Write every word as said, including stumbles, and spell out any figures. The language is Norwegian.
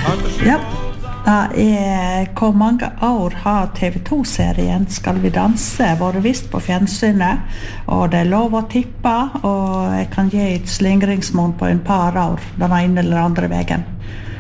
Ja, det er hvor mange år har T V to-serien Skal vi danse vært vist på fjernsynet, og det er lov å tippe, og jeg kan gi et slingringsmonn på en par år, den ene eller andre veien.